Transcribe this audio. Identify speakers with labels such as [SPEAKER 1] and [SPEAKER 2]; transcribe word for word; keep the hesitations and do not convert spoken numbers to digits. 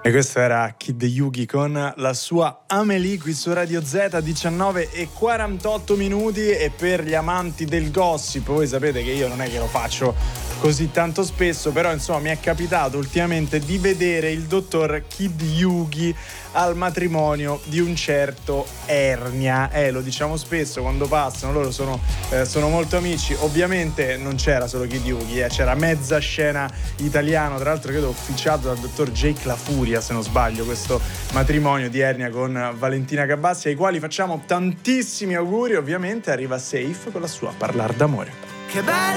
[SPEAKER 1] E questo era Kid Yugi con la sua Amélie qui su Radio Z, diciannove e quarantotto minuti. E per gli amanti del gossip, voi sapete che io non è che lo faccio così tanto spesso, però insomma mi è capitato ultimamente di vedere il dottor Kid Yugi al matrimonio di un certo Ernia. Eh, lo diciamo spesso quando passano, loro sono, eh, sono molto amici. Ovviamente non c'era solo Kid Yugi, eh, c'era mezza scena italiano, tra l'altro credo ufficiato dal dottor Jake La Furia, se non sbaglio, questo matrimonio di Ernia con Valentina Cabassi, ai quali facciamo tantissimi auguri. Ovviamente arriva Safe con la sua Parlar d'amore.
[SPEAKER 2] Che bella